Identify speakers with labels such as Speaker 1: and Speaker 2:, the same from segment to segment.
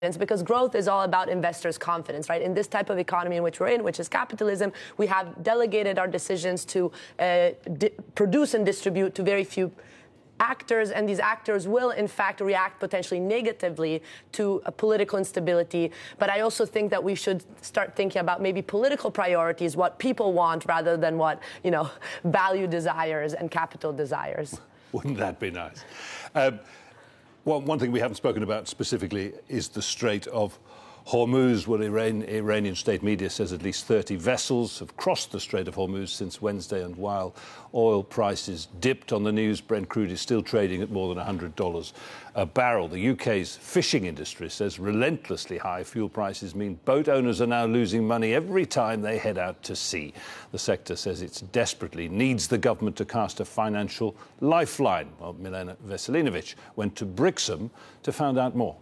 Speaker 1: because growth is all about investors' confidence, right? In this type of economy in which we're in, which is capitalism, we have delegated our decisions to produce and distribute to very few actors, and these actors will, in fact, react potentially negatively to a political instability. But I also think that we should start thinking about maybe political priorities, what people want, rather than what, value desires and capital desires.
Speaker 2: Wouldn't that be nice? One thing we haven't spoken about specifically is the Strait of Hormuz, where Iranian state media says at least 30 vessels have crossed the Strait of Hormuz since Wednesday, and while oil prices dipped on the news, Brent crude is still trading at more than $100 a barrel. The UK's fishing industry says relentlessly high fuel prices mean boat owners are now losing money every time they head out to sea. The sector says it desperately needs the government to cast a financial lifeline. Well, Milena Veselinovic went to Brixham to find out more.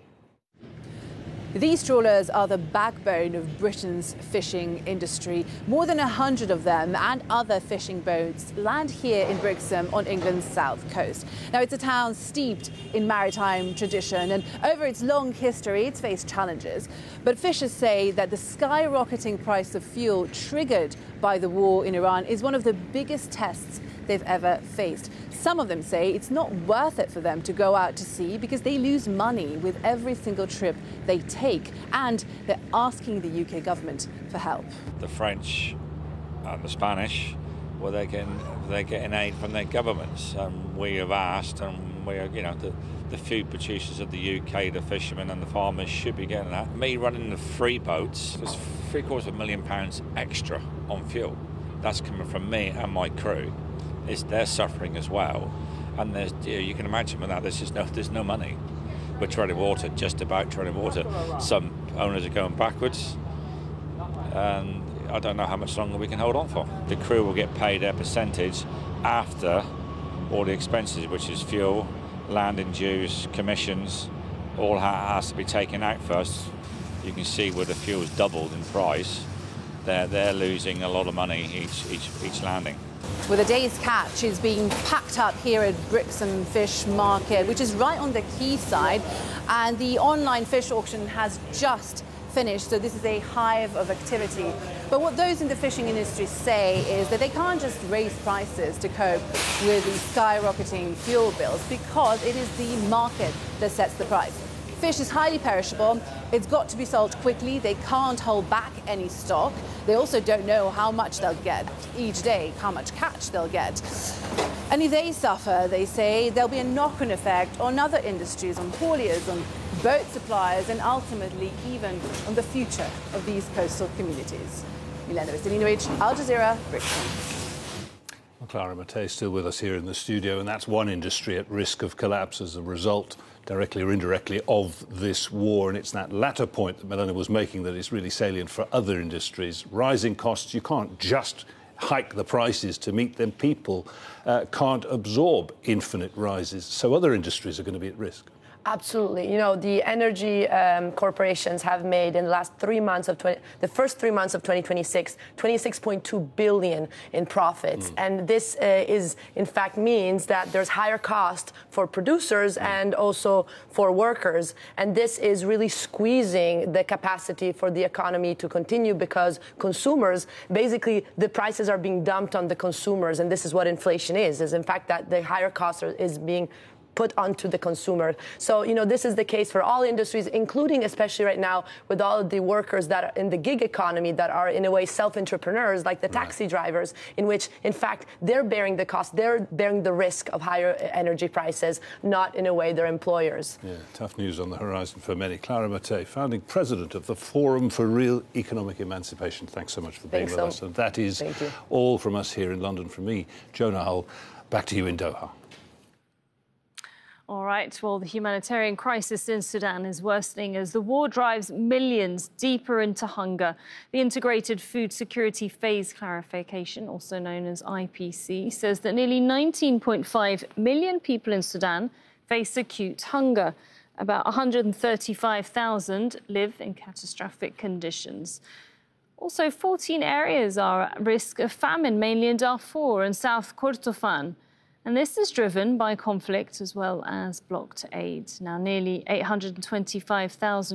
Speaker 3: These trawlers are the backbone of Britain's fishing industry. More than 100 of them and other fishing boats land here in Brixham on England's south coast. Now, it's a town steeped in maritime tradition, and over its long history, it's faced challenges. But fishers say that the skyrocketing price of fuel triggered by the war in Iran is one of the biggest tests they've ever faced. Some of them say it's not worth it for them to go out to sea because they lose money with every single trip they take, and they're asking the UK government for help.
Speaker 4: The French and the Spanish, well, they're getting aid from their governments. We have asked, and we are, the food producers of the UK, the fishermen and the farmers should be getting that. Me running the free boats, there's £750,000 extra on fuel. That's coming from me and my crew. They're suffering as well, and you can imagine with that there's no money. We're treading water, just about treading water. Some owners are going backwards, and I don't know how much longer we can hold on for. The crew will get paid their percentage after all the expenses, which is fuel, landing dues, commissions, all has to be taken out first. You can see where the fuel's doubled in price. They're losing a lot of money each landing.
Speaker 3: Well, the day's catch is being packed up here at Brixham Fish Market, which is right on the quayside, and the online fish auction has just finished, so this is a hive of activity. But what those in the fishing industry say is that they can't just raise prices to cope with the skyrocketing fuel bills, because it is the market that sets the price. Fish is highly perishable. It's got to be sold quickly. They can't hold back any stock. They also don't know how much they'll get each day, how much catch they'll get. And if they suffer, they say, there'll be a knock-on effect on other industries, on hauliers, on boat suppliers, and ultimately even on the future of these coastal communities. Milena Veselinovic, Al Jazeera, Brixham.
Speaker 2: Well, Clara Mattei still with us here in the studio, and that's one industry at risk of collapse as a result, directly or indirectly, of this war. And it's that latter point that Milena was making that is really salient for other industries. Rising costs, you can't just hike the prices to meet them. People can't absorb infinite rises. So other industries are going to be at risk.
Speaker 1: Absolutely. The energy corporations have made in the last 3 months of the first 3 months of 2026, 26.2 billion in profits. And this in fact means that there's higher cost for producers and also for workers. And this is really squeezing the capacity for the economy to continue, because consumers, basically the prices are being dumped on the consumers. And this is what inflation is in fact that the higher cost is being put onto the consumer. So, this is the case for all industries, including especially right now with all of the workers that are in the gig economy that are in a way self-entrepreneurs, like the taxi drivers, in which, in fact, they're bearing the cost, they're bearing the risk of higher energy prices, not in a way their employers.
Speaker 2: Yeah, tough news on the horizon for many. Clara Mattei, founding president of the Forum for Real Economic Emancipation. Thanks so much for being with us. And that is all from us here in London. From me, Jonah Hull, back to you in Doha.
Speaker 5: All right, well, the humanitarian crisis in Sudan is worsening as the war drives millions deeper into hunger. The Integrated Food Security Phase Clarification, also known as IPC, says that nearly 19.5 million people in Sudan face acute hunger. About 135,000 live in catastrophic conditions. Also, 14 areas are at risk of famine, mainly in Darfur and South Kordofan. And this is driven by conflict as well as blocked aid. Now, nearly 825,000